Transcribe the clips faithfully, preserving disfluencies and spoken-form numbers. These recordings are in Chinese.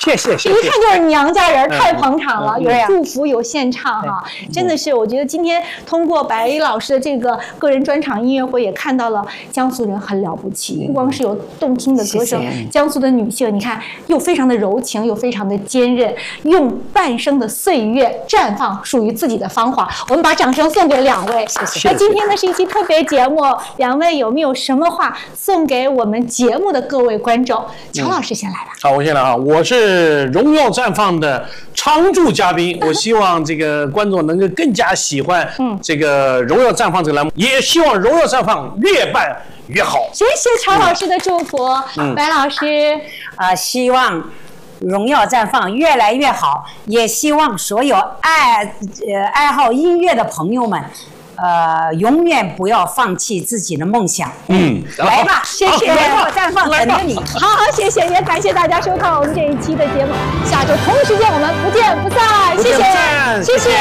谢谢谢谢， 一看就是娘家人，太捧场了，有祝福有现唱哈，真的是，我觉得今天通过百里老师的这个个人专场音乐会，也看到了江苏人很了不起，不光是有动听的歌声，江苏的女性，你看又非常的柔情，又非常的坚韧，用半生的岁月绽放属于自己的芳华。我们把掌声送给两位，谢谢。那今天呢是一期特别节目，两位有没有什么话送给我们节目的各位观众？乔老师先来吧。 好，我先来啊，我是荣耀绽放的常驻嘉宾，我希望这个观众能够更加喜欢这个荣耀绽放这个栏目，也希望荣耀绽放越办越好。 谢谢乔老师的祝福，嗯、白老师啊、呃，希望荣耀绽放越来越好，也希望所有爱呃爱好音乐的朋友们。呃，永远不要放弃自己的梦想。 嗯， 来吧，谢谢，荣耀绽放等着你。 好好，谢谢，也感谢大家收看我们这一期的节目。下周同一时间我们不见不散。谢谢，谢谢。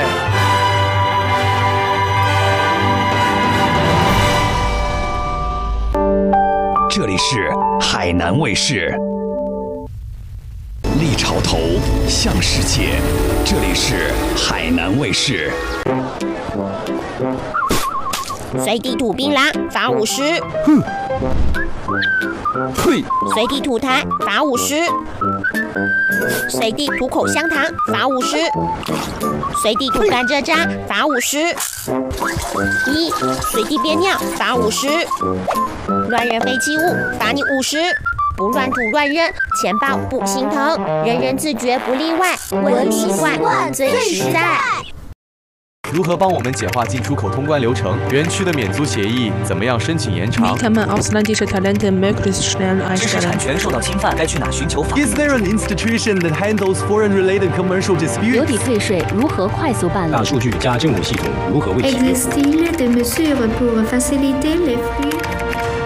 这里是海南卫视。立潮头向世界，这里是海南卫视。 随地吐槟榔罚五十。 哼。呸。 随地吐痰罚五十。随地吐口香糖罚五十。随地吐甘蔗渣罚五十。一，随地憋尿罚五十。乱扔废弃物罚你五十。不乱吐乱扔，钱包不心疼，人人自觉不例外，文明习惯最实在。 如何帮我们简化进出口通关流程？园区的免租协议怎么样申请延长？ Wie kann man ausländische Talente möglichst schnell einstellen？ 知识产权受到侵犯，该去哪寻求法？ Is there an institution that handles foreign-related commercial disputes？ 邮抵退税如何快速办理？ 大数据加政务系统如何为企业？ Existe-t-il des mesures pour faciliter les flux？